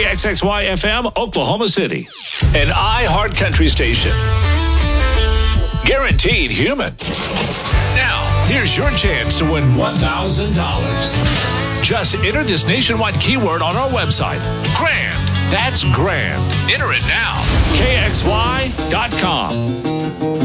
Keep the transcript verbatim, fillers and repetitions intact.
K X X Y F M, Oklahoma City. An iHeart Country station. Guaranteed human. Now, here's your chance to win one thousand dollars. Just enter this nationwide keyword on our website. Grand. That's grand. Enter it now. K X Y dot com.